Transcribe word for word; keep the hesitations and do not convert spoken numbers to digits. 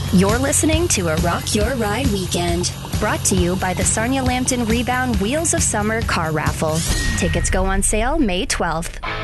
You're listening to a Rock Your Ride weekend. Brought to you by the Sarnia Lambton Rebound Wheels of Summer Car Raffle. Tickets go on sale May twelfth.